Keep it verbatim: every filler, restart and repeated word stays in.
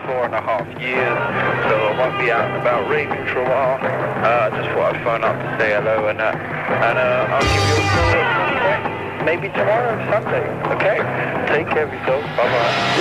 four and a half years, so I won't be out and about raving for a while. Uh, I just thought I'd phone up to say hello, and uh, and uh, I'll give you a call at some point, maybe tomorrow, Sunday. Okay? Take care of yourself. Bye bye.